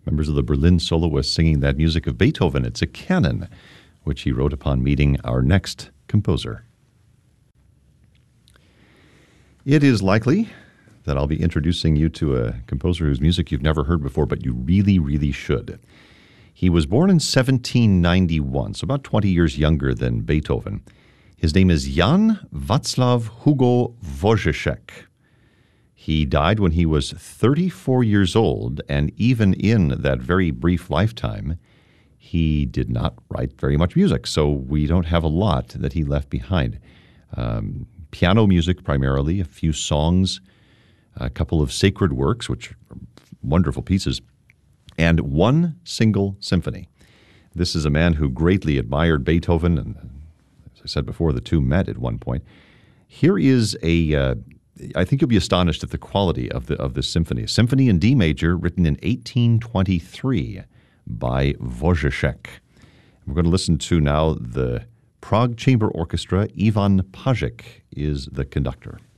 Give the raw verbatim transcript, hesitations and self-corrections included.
members of the Berlin Soloists singing that music of Beethoven. It's a canon, which he wrote upon meeting our next composer. It is likely that I'll be introducing you to a composer whose music you've never heard before, but you really, really should. He was born in seventeen ninety-one, so about twenty years younger than Beethoven. His name is Jan Václav Hugo Wojciech. He died when he was thirty-four years old, and even in that very brief lifetime, he did not write very much music, so we don't have a lot that he left behind. Um, piano music primarily, a few songs, a couple of sacred works, which are wonderful pieces, and one single symphony. This is a man who greatly admired Beethoven, and as I said before, the two met at one point. Here is a, uh, I think you'll be astonished at the quality of the of this symphony. A symphony in D major written in eighteen twenty-three by Wojciech. We're going to listen to now the Prague Chamber Orchestra. Ivan Pajic is the conductor.